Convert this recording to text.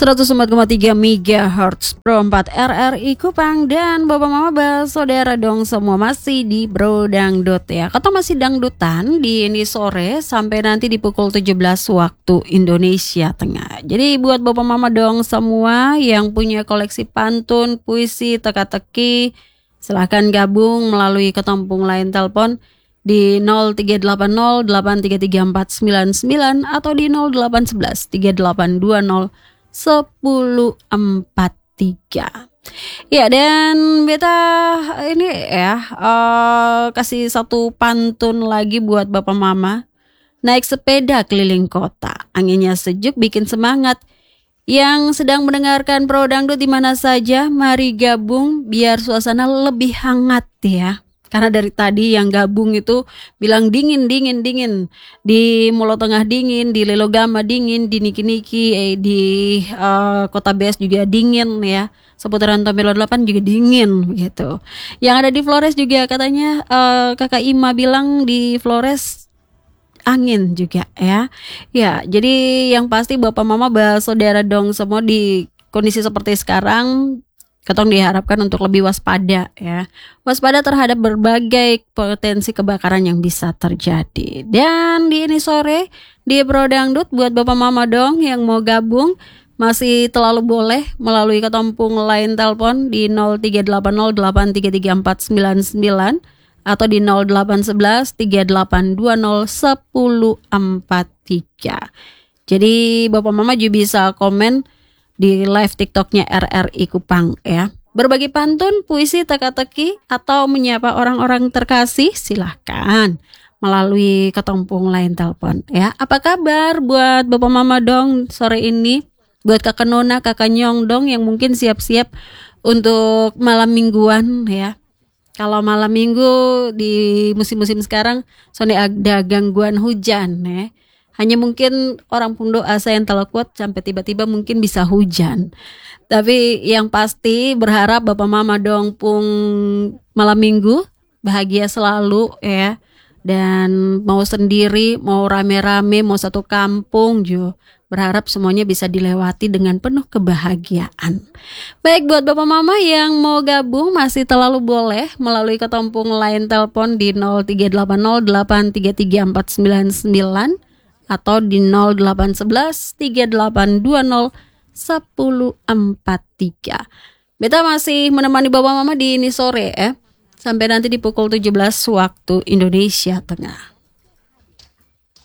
104,3 MHz Pro 4 RRI Kupang. Dan Bapak Mama saudara dong semua masih di Bro Dangdut ya. Kata masih dangdutan di ini sore sampai nanti di pukul 17 waktu Indonesia Tengah. Jadi buat Bapak Mama dong semua yang punya koleksi pantun, puisi, teka-teki, silahkan gabung melalui ketompong line telepon di 0380833499 atau di 0811 3820 1043. Ya, dan beta ini ya kasih satu pantun lagi buat Bapak Mama. Naik sepeda keliling kota, anginnya sejuk bikin semangat. Yang sedang mendengarkan Pro Dangdut di mana saja, mari gabung biar suasana lebih hangat ya. Karena dari tadi yang gabung itu bilang dingin. Di Molo Tengah dingin, di Lelogama dingin, di Niki-Niki, di Kota Bes juga dingin ya. Seputaran Tomelo 8 juga dingin gitu. Yang ada di Flores juga katanya Kakak Ima bilang di Flores angin juga ya. Ya, jadi yang pasti Bapak Mama saudara dong semua di kondisi seperti sekarang, Ketong diharapkan untuk lebih waspada ya. Waspada terhadap berbagai potensi kebakaran yang bisa terjadi. Dan di ini sore di Bro Dangdut buat Bapak Mama dong yang mau gabung masih terlalu boleh melalui ketompong line telepon di 0380833499 atau di 0811 3820 1043. Jadi Bapak Mama juga bisa komen di live TikToknya RRI Kupang ya. Berbagi pantun, puisi, teka-teki atau menyapa orang-orang terkasih silahkan melalui ketompong line telepon ya. Apa kabar buat Bapak Mama dong sore ini? Buat Kakak Nona, Kakak Nyong dong yang mungkin siap-siap untuk malam mingguan ya. Kalau malam minggu di musim-musim sekarang soalnya ada gangguan hujan ya. Hanya mungkin orang pun doa saya yang telah kuat sampai tiba-tiba mungkin bisa hujan. Tapi yang pasti berharap Bapak Mama dong pung malam minggu bahagia selalu ya. Dan mau sendiri, mau rame-rame, mau satu kampung juga. Berharap semuanya bisa dilewati dengan penuh kebahagiaan. Baik, buat Bapak Mama yang mau gabung masih terlalu boleh melalui ketompong line telepon di 0380833499 atau di 0811 3820 1043. Beta masih menemani Bapak Mama di ini sore ya. Sampai nanti di pukul 17 waktu Indonesia Tengah.